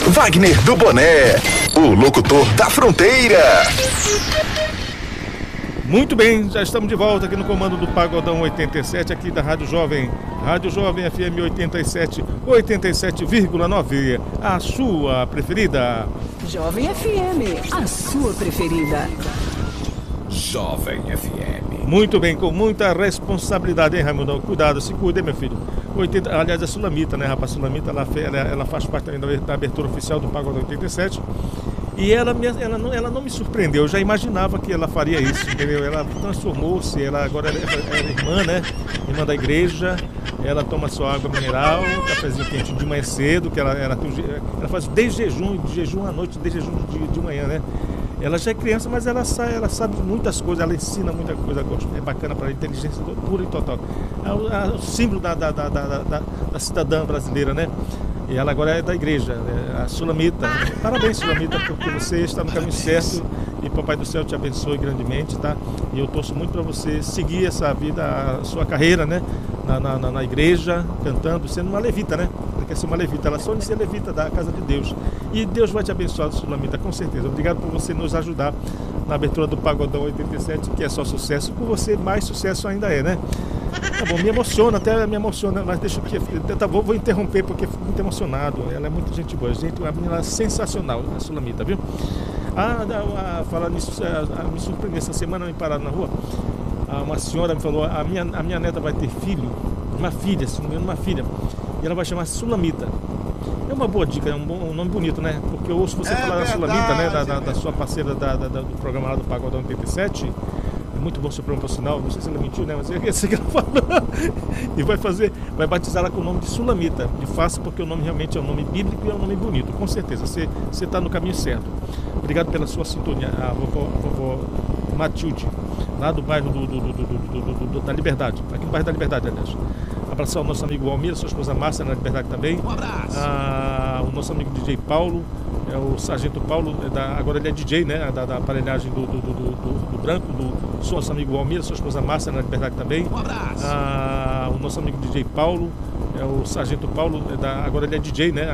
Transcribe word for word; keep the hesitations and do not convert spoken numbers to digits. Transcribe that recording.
Wagner do Boné, o locutor da fronteira. Muito bem, já estamos de volta aqui no comando do Pagodão oitenta e sete, aqui da Rádio Jovem, Rádio Jovem F M oitenta e sete, oitenta e sete vírgula nove, a sua preferida. Jovem F M, a sua preferida. Jovem F M. Muito bem, com muita responsabilidade, hein, Raimundo? Cuidado, se cuide, meu filho. oitenta, aliás, é Sulamita, né, rapaz? Sulamita, ela, ela, ela faz parte também da abertura oficial do Pagodão oitenta e sete. E ela, me, ela, não, ela não me surpreendeu, eu já imaginava que ela faria isso, entendeu? Ela transformou-se, ela agora é, é, é irmã, né? Irmã da igreja, ela toma sua água mineral, cafezinho quentinho de manhã cedo, que ela, ela, ela faz desde jejum, de jejum à noite, desde jejum de, de manhã, né? Ela já é criança, mas ela sabe, ela sabe muitas coisas, ela ensina muita coisa, é bacana para a inteligência pura e total. É o, é o símbolo da, da, da, da, da, da cidadã brasileira, né? E ela agora é da igreja, é a Sulamita. Parabéns, Sulamita, porque você está no caminho certo e Papai do Céu te abençoe grandemente, tá? E eu torço muito para você seguir essa vida, a sua carreira, né? Na, na, na igreja, cantando, sendo uma levita, né? Ela quer ser uma levita, ela sonha em ser levita da casa de Deus. E Deus vai te abençoar, Sulamita, com certeza. Obrigado por você nos ajudar na abertura do Pagodão oitenta e sete, que é só sucesso. Com você, mais sucesso ainda é, né? Tá bom, me emociona, até me emociona, mas deixa que tá bom, vou interromper porque fico muito emocionado. Ela é muito gente boa, gente, uma menina sensacional, a Sulamita, viu? Ah, a, a, falar nisso, a, a, me surpreendeu essa semana, me pararam na rua. A, uma senhora me falou: a minha, a minha neta vai ter filho, uma filha, se não me engano, uma filha, e ela vai chamar Sulamita. É uma boa dica, é um, bom, um nome bonito, né? Porque eu ouço você é falar da Sulamita, né? Da, da, da sua parceira da, da, do programa lá do Pagodão oitenta e sete. É muito bom seu programa, por sinal. Não sei se ela mentiu, né? Mas eu sei que ela falou. E vai fazer, vai batizar ela com o nome de Sulamita. De fácil, porque o nome realmente é um nome bíblico e é um nome bonito. Com certeza, você está no caminho certo. Obrigado pela sua sintonia, a vovó, a vovó Matilde, lá do bairro do, do, do, do, do, do, da Liberdade. Aqui no bairro da Liberdade, aliás. Abraçar o nosso amigo Almir, sua esposa Márcia, na Liberdade também. Um abraço. Ah, o nosso amigo D J Paulo, é o Sargento Paulo, é da, agora ele é D J, né? Da, da aparelhagem do, do, do, do, do branco, do nosso amigo Almir, sua esposa Márcia, na Liberdade também. Um abraço. Ah, o nosso amigo D J Paulo, é o Sargento Paulo, é da, agora ele é D J, né?